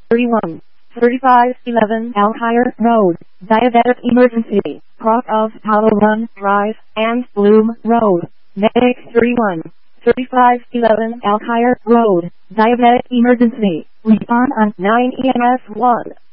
31, 3511 Alkire Road, Diabetic Emergency, part of Hollow Run Drive, and Bloom Road. Medic 31, 3511 Alkire Road, Diabetic Emergency. Respond on 9 EMS 1.